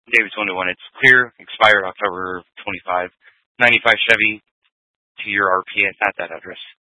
David 21. It's clear, expired October 25. 95 Chevy to your RP at that address.